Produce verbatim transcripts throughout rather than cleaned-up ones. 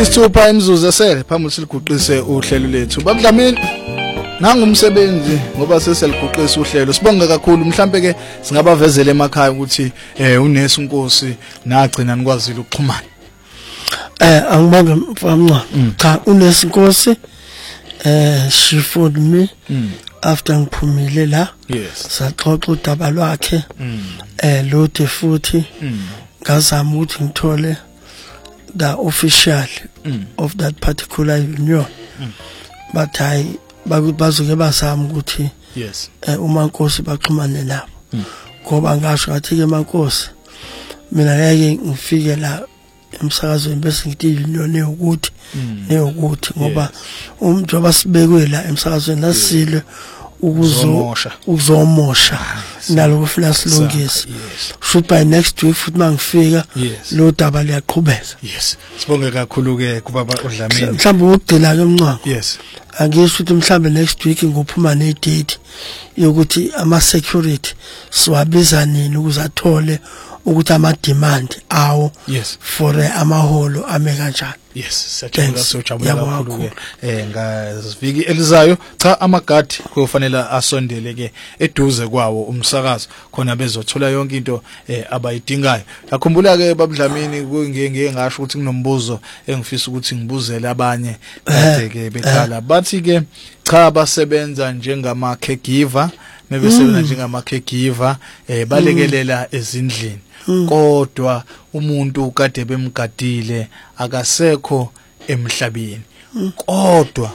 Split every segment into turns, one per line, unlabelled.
isithupha imzuzu esele phambi siliguqise uhlelo lethu. Babudlamini nangumsebenzi ngoba seseliguqisa uhlelo. Sibonga kakhulu mhlambe ke singabavezela emakhaya ukuthi eh uNesi Nkosi nagcina nikwazile ukuxhumana.
Eh angibonge mfamncwa. Cha uNesi Nkosi eh she phoned me mm. after ngiphumile la.
Yes.
Saxoxa udaba lwakhe. Mm. Eh lode futhi ngazama ukuthi ngithole the official mm. of that particular union. Mm. But I bazuke basami ukuthi
yes
eh uma Nkosi baxhumane nabo ngoba ngasho ngathi ke maNkosi mina ngeke ngifike la emsakazweni bese ngithi union ukuthi neyokuthi ngoba umuntu abasibekwe la emsakazweni lasile ukuzo uzomosha naloko funa silungise should by next week futhi mangifika lo daba liyaqhubeka.
Yes sibonge kakhulu ke kubaba uDlamini
mhlawumbe ukugcina ke emncwako.
Yes
angisho ukuthi mhlawumbe next week ngophuma ne date yokuthi ama security siwabiza nini ukuze athole ukuthi ama demand awo
yes
for amaholo ame kanjani.
Yes siyajabula sojabula kakhulu ke eh ngaziviki elizayo cha amagadi kufanele asondele ke eduze kwawo umsakazo khona bezothola yonke into eh abayidingayo. Yakhumbula ke babudlamini ngeke ngasho ukuthi kunombuzo engifisa ukuthi ngibuzele abanye kade ke beqala bathi ke cha basebenza njengama caregiver mebesebenza njengama caregiver eh balekelela ezindlini. Kodwa umuntu kade bemgadile akasekho emhlabeni kodwa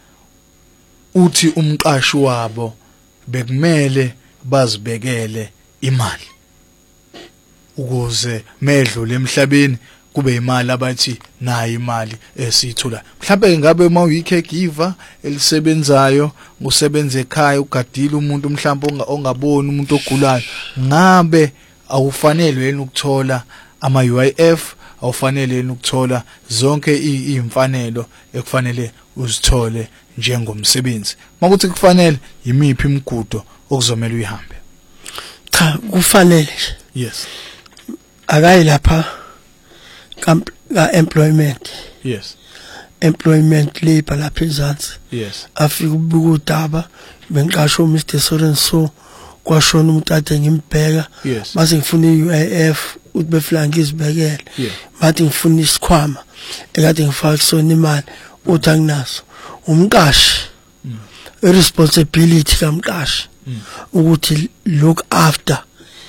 uthi umqashi wabo bekumele bazibekele imali ukuze medlule emhlabeni kube imali abathi nayo imali esithola. Mhlawumbe ngabe uma uyicaregiver elisebenzayo usebenza ekhaya ugadile umuntu mhlawumbe ongaboni umuntu ogulayo ngabe awufanele yena ukuthola ama U I F awufanele yena ukuthola zonke izimfanelo ekufanele uzithole njengomsebenzi. Makuthi kufanele yimiphi imigudu okuzomela uyihambe?
Cha kufanele.
Yes.
Akayi lapha ka employment.
Yes.
Employment labor lapha ezansi.
Yes.
Afika ubuka udaba bengiqasho Mister Sorenso kwashona umuntu ade ngimbheka mase ngifuna i-U I F uthi befla ngizibekele bathi ngifuna isikhwama ekade ngifaka kusona imali uthi anginaso umqashi irresponsibility kamqashi ukuthi look after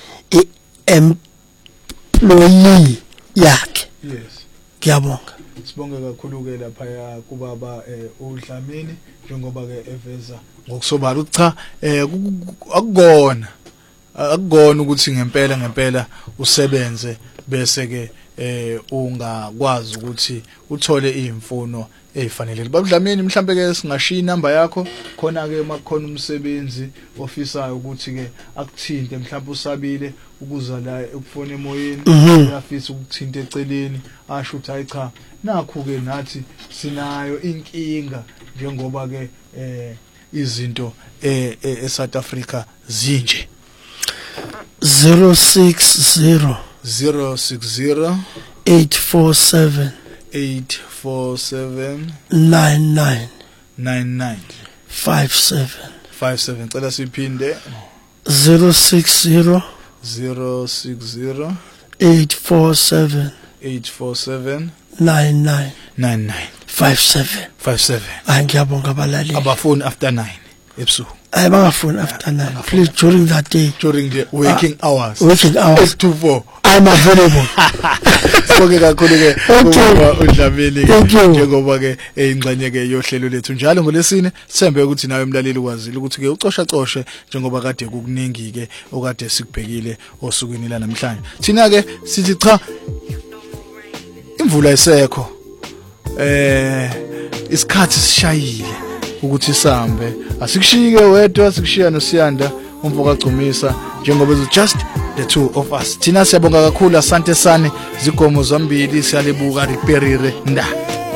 i-employee yakhe.
Yes
ngiyabonga
sibonge kakhulu ke lapha kubaba uDlamini njengoba ke eveza ngokusobala ukuthi cha akukona akukona ukuthi ngempela ngempela usebenze bese ke eh ungakwazi ukuthi uthole izimfuno ezifanele. Babudlamini mhlambe ke singashiya inamba yakho khona ke makukhona umsebenzi ofisayo ukuthi ke akuthinte mhlawumbe usabile ukuza la ukufona emoyeni uyafisa ukuthinta eceleni asho ukuthi hayi cha nakho ke nathi sinayo inkinga njengoba ke eh izinto eh eSouth Africa zinje.
zero six zero
zero six zero
eight four seven
eight four seven
nine nine
nine nine
five seven
five seven cela siphinde
zero six zero
zero six zero
eight four seven
eight four seven
nine nine
nine nine
five seven
five seven.
Angiyabonga abalaleli
abafoni after nine ebusuku.
I bangafuni after nine please during that day
during the working uh, hours
working hours
eight to four
I'm available.
Sibonge kakhulu ke uDlamini njengoba ke ingxenye ke yohlelo lethu njalo ngolesine sembe ukuthi nawe umlaleli kwazile ukuthi ke ucosha coshe njengoba kade kukuningi ke okade sikubhekile osukwini la namhlanje. Thina ke sithi cha imvula isekho eh isikhathi sishayile ukuthi sambe asikushike wedwa asikushiya noSiyanda umfoka Gcumisa njengoba just the two of us. Thina siyabonga kakhulu asante sane zigomo zombili siyalibuka riperire nda